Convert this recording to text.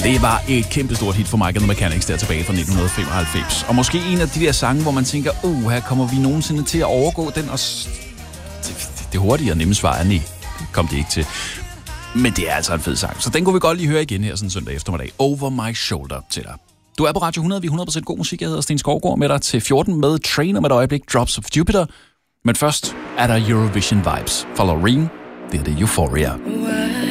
Det var et kæmpestort hit for Mike and the Mechanics der tilbage fra 1995. Og måske en af de der sange, hvor man tænker, her kommer vi nogensinde til at overgå den, og det hurtige og nemme svar er nej, det kom det ikke til. Men det er altså en fed sang, så den kunne vi godt lige høre igen her sådan søndag eftermiddag. Over My Shoulder til dig. Du er på Radio 100, vi er 100% god musik. Jeg hedder Sten Skovgaard med dig til 14 med Train om et øjeblik, Drops of Jupiter. Men først er der Eurovision Vibes fra Loreen. Det er det Euphoria.